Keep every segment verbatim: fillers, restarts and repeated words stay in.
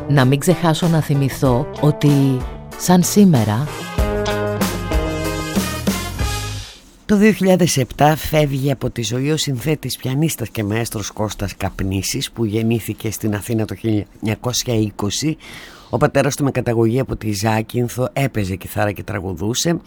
Να μην ξεχάσω να θυμηθώ ότι σαν σήμερα το δύο χιλιάδες επτά φεύγει από τη ζωή ο συνθέτης, πιανίστας και μαέστρος Κώστας Καπνίσης, που γεννήθηκε στην Αθήνα το χίλια εννιακόσια είκοσι. Ο πατέρας του, με καταγωγή από τη Ζάκυνθο, έπαιζε κιθάρα και τραγουδούσε.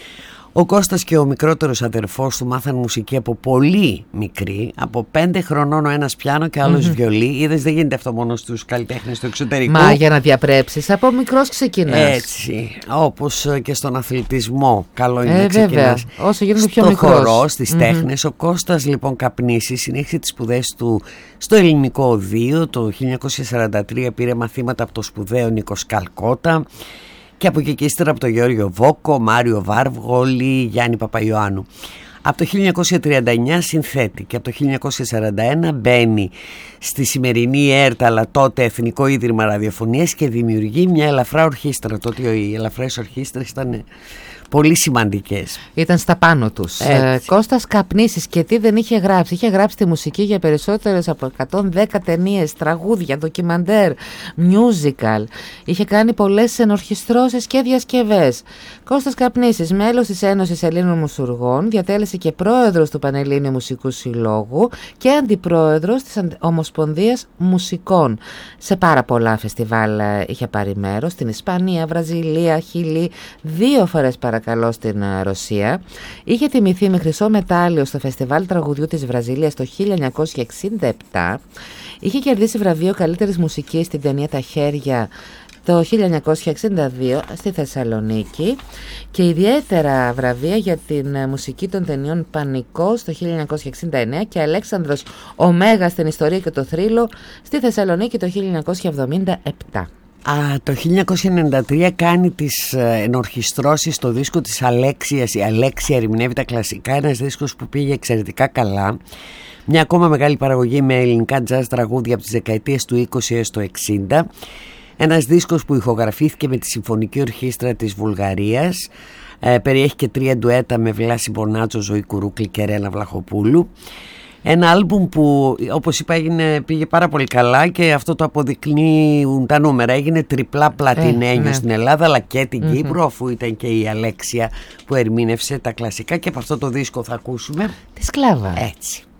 Ο Κώστας και ο μικρότερος αδερφός του μάθαν μουσική από πολύ μικρή, από πέντε χρονών ο ένας πιάνο και ο άλλος mm-hmm. βιολί. Είδες, δεν γίνεται αυτό μόνο στους καλλιτέχνες του εξωτερικού. Μα για να διαπρέψεις, από μικρός ξεκινάς. Έτσι, όπως και στον αθλητισμό. Καλό είναι ε, να ξεκινάς. Όσο γίνεται πιο μικρός. Στο χορό, στις mm-hmm. τέχνες. Ο Κώστας λοιπόν Καπνίσης συνέχισε τις σπουδές του στο Ελληνικό Οδείο. Το χίλια εννιακόσια σαράντα τρία πήρε μαθήματα από το σπουδαίο Νίκο Καλκότα. Και από εκεί και ύστερα από τον Γιώργο Βόκο, Μάριο Βάρβγολη, Γιάννη Παπαϊωάννου. Από το χίλια εννιακόσια τριάντα εννιά συνθέτει και από το χίλια εννιακόσια σαράντα ένα μπαίνει στη σημερινή ΕΡΤ, αλλά τότε Εθνικό Ίδρυμα Ραδιοφωνίας, και δημιουργεί μια ελαφρά ορχήστρα. Τότε οι ελαφρές ορχήστρες ήταν πολύ σημαντικές. Ήταν στα πάνω τους. Ε, Κώστας Καπνίσης, και τι δεν είχε γράψει. Είχε γράψει τη μουσική για περισσότερες από εκατόν δέκα ταινίες, τραγούδια, ντοκιμαντέρ, musical. Είχε κάνει πολλές ενορχιστρώσεις και διασκευές. Κώστας Καπνίσης, μέλος της Ένωσης Ελλήνων Μουσουργών, διατέλεσε και πρόεδρος του Πανελλήνιου Μουσικού Συλλόγου και αντιπρόεδρος της Ομοσπονδίας Μουσικών. Σε πάρα πολλά φεστιβάλ είχε πάρει μέρος, στην Ισπανία, Βραζιλία, Χιλή, δύο φορές παρακαλώ στην Ρωσία. Είχε τιμηθεί με χρυσό μετάλλιο στο Φεστιβάλ Τραγουδιού της Βραζιλίας το χίλια εννιακόσια εξήντα επτά. Είχε κερδίσει βραβείο καλύτερης μουσικής στην ταινία «Τα Χέρια» το χίλια εννιακόσια εξήντα δύο στη Θεσσαλονίκη, και ιδιαίτερα βραβεία για την μουσική των ταινιών «Πανικός» το χίλια εννιακόσια εξήντα εννέα και «Αλέξανδρος ο Μέγας στην Ιστορία και το Θρύλο» στη Θεσσαλονίκη το χίλια εννιακόσια εβδομήντα επτά. Α, το χίλια εννιακόσια ενενήντα τρία κάνει τις ενορχιστρώσεις στο δίσκο της Αλέξιας. Η Αλέξια ερμηνεύει τα κλασικά, ένας δίσκος που πήγε εξαιρετικά καλά. Μια ακόμα μεγάλη παραγωγή με ελληνικά jazz τραγούδια από τις δεκαετίες του είκοσι έως το εξήντα. Ένας δίσκος που ηχογραφήθηκε με τη Συμφωνική Ορχήστρα της Βουλγαρίας. ε, Περιέχει και τρία ντουέτα με Βλάση Μπονάτσο, Ζωή Κουρούκλη και Ρένα Βλαχοπούλου. Ένα άλμπουμ που, όπως είπα, έγινε, πήγε πάρα πολύ καλά, και αυτό το αποδεικνύουν τα νούμερα. Έγινε τριπλά πλατινένιο ε, ναι. στην Ελλάδα, αλλά και την mm-hmm. Κύπρο, αφού ήταν και η Αλέξια που ερμήνευσε τα κλασικά. Και από αυτό το δίσκο θα ακούσουμε τη Σκλάβα. Έτσι.